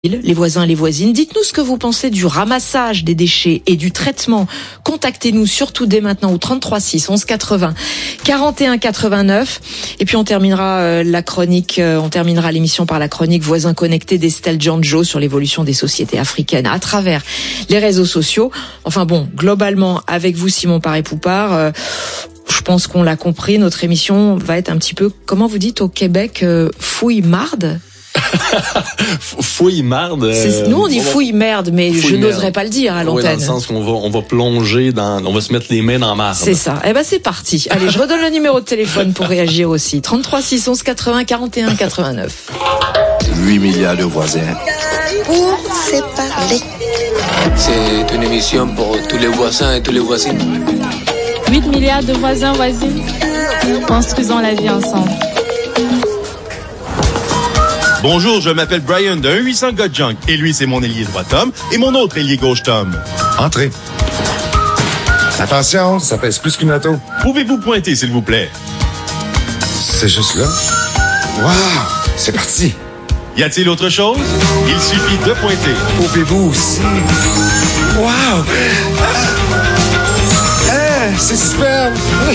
Les voisins et les voisines, dites-nous ce que vous pensez du ramassage des déchets et du traitement. Contactez-nous surtout dès maintenant au 33 6 11 80 41 89. Et puis on terminera l'émission par la chronique Voisins connectés d'Estelle Giangio sur l'évolution des sociétés africaines à travers les réseaux sociaux. Enfin bon, globalement, avec vous Simon Paré-Poupard, je pense qu'on l'a compris, notre émission va être un petit peu, comment vous dites au Québec, fouille-marde. Fouille-marde. Nous on dit fouille-merde, mais je n'oserais pas le dire à l'antenne. Oui, dans le sens qu'on va plonger on va se mettre les mains dans marde. C'est ça. Eh ben c'est parti. Allez, je redonne le numéro de téléphone pour réagir aussi. 33 6 11 80 41 89. 8 milliards de voisins. Pour se parler. C'est une émission pour tous les voisins et toutes les voisines. 8 milliards de voisins, voisines. Construisons la vie ensemble. Bonjour, je m'appelle Brian de 1-800 God Junk. Et lui, c'est mon ailier droit Tom et mon autre ailier gauche Tom. Entrez. Attention, ça pèse plus qu'une auto. Pouvez-vous pointer, s'il vous plaît? C'est juste là. Wow! C'est parti. Y a-t-il autre chose? Il suffit de pointer. Pouvez-vous aussi? Wow! C'est superbe!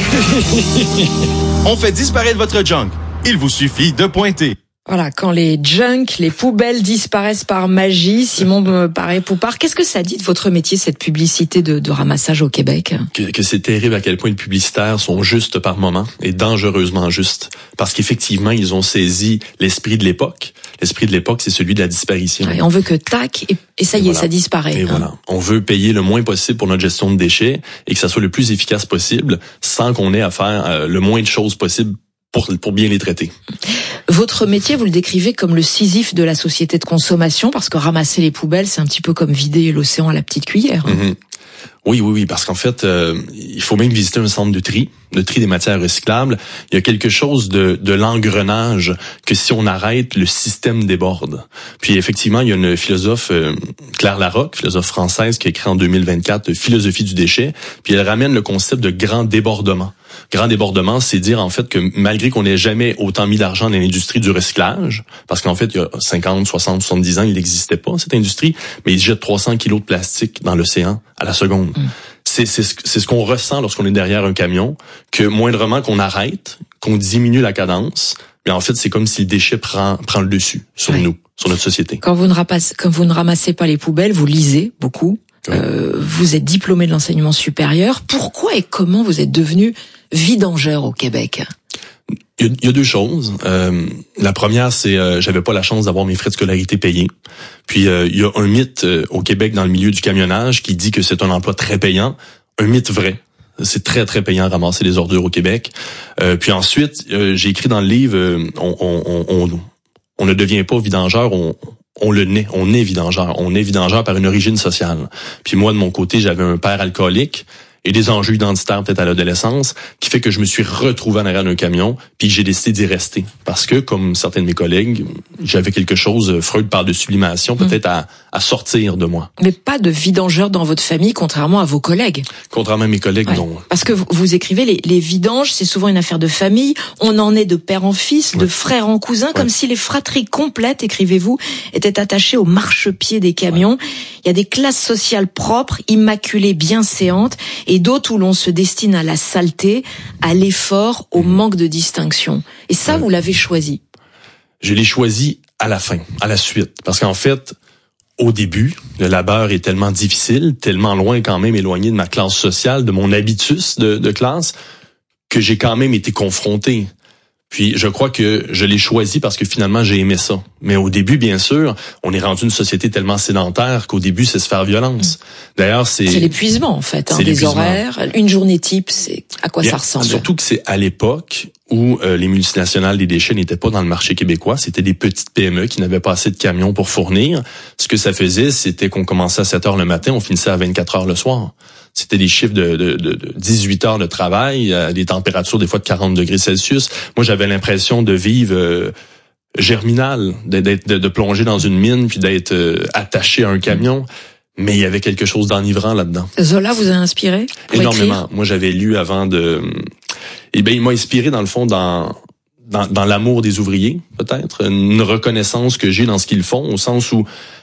On fait disparaître votre junk. Il vous suffit de pointer. Voilà, quand les junks, les poubelles disparaissent par magie, Simon Paré-Poupard, qu'est-ce que ça dit de votre métier, cette publicité de ramassage au Québec? Que c'est terrible à quel point les publicitaires sont justes par moments et dangereusement justes. Parce qu'effectivement, ils ont saisi l'esprit de l'époque. L'esprit de l'époque, c'est celui de la disparition. Ouais, on veut que tac, et ça y est, ça disparaît. Et voilà. On veut payer le moins possible pour notre gestion de déchets et que ça soit le plus efficace possible sans qu'on ait à faire le moins de choses possible pour bien les traiter. Votre métier, vous le décrivez comme le Sisyphe de la société de consommation, parce que ramasser les poubelles, c'est un petit peu comme vider l'océan à la petite cuillère. Mm-hmm. Oui, parce qu'en fait, il faut même visiter un centre de tri des matières recyclables. Il y a quelque chose de l'engrenage que si on arrête, le système déborde. Puis effectivement, il y a une philosophe, Claire Larocque, philosophe française, qui a écrit en 2024 Philosophie du déchet, puis elle ramène le concept de grand débordement. Grand débordement, c'est dire en fait que malgré qu'on n'ait jamais autant mis d'argent dans l'industrie du recyclage, parce qu'en fait, il y a 50, 60, 70 ans, il n'existait pas, cette industrie, mais ils jettent 300 kilos de plastique dans l'océan à la seconde. C'est ce qu'on ressent lorsqu'on est derrière un camion, que moindrement qu'on arrête, qu'on diminue la cadence, mais en fait, c'est comme si le déchet prend le dessus sur nous, sur notre société. Quand vous ne ramassez pas les poubelles, vous lisez beaucoup. Oui. Vous êtes diplômé de l'enseignement supérieur. Pourquoi et comment vous êtes devenu vidangeur au Québec? Il y a deux choses. La première, c'est j'avais pas la chance d'avoir mes frais de scolarité payés. Puis il y a un mythe au Québec dans le milieu du camionnage qui dit que c'est un emploi très payant. Un mythe vrai. C'est très très payant ramasser les ordures au Québec. Puis ensuite, j'ai écrit dans le livre, on ne devient pas vidangeur, on est vidangeur. On est vidangeur par une origine sociale. Puis moi, de mon côté, j'avais un père alcoolique et des enjeux identitaires peut-être à l'adolescence qui fait que je me suis retrouvé en arrière d'un camion puis j'ai décidé d'y rester. Parce que, comme certains de mes collègues, j'avais quelque chose, Freud parle de sublimation, peut-être à sortir de moi. Mais pas de vidangeur dans votre famille, contrairement à vos collègues. Contrairement à mes collègues, non. Parce que vous écrivez, les vidanges, c'est souvent une affaire de famille. On en est de père en fils, de frère en cousin, comme si les fratries complètes, écrivez-vous, étaient attachées au marchepied des camions. Il y a des classes sociales propres, immaculées, bienséantes, et d'autres où l'on se destine à la saleté, à l'effort, au manque de distinction. Et ça, vous l'avez choisi. Je l'ai choisi à la fin, à la suite. Parce qu'en fait, au début, le labeur est tellement difficile, tellement loin quand même éloigné de ma classe sociale, de mon habitus de classe, que j'ai quand même été confronté. Puis je crois que je l'ai choisi parce que finalement j'ai aimé ça. Mais au début, bien sûr, on est rendu une société tellement sédentaire qu'au début c'est se faire violence. D'ailleurs, c'est l'épuisement en fait, des horaires, une journée type, c'est à quoi ça ressemble. Surtout que c'est à l'époque où les multinationales des déchets n'étaient pas dans le marché québécois, c'était des petites PME qui n'avaient pas assez de camions pour fournir. Ce que ça faisait, c'était qu'on commençait à 7 heures le matin, on finissait à 24 heures le soir. C'était des chiffres de 18 heures de travail, à des températures des fois de 40 degrés Celsius. Moi, j'avais l'impression de vivre Germinal, de plonger dans une mine puis d'être attaché à un camion. Mais il y avait quelque chose d'enivrant là-dedans. Zola vous a inspiré? Énormément. Moi, j'avais lu avant il m'a inspiré dans le fond dans l'amour des ouvriers, peut-être. Une reconnaissance que j'ai dans ce qu'ils font, au sens où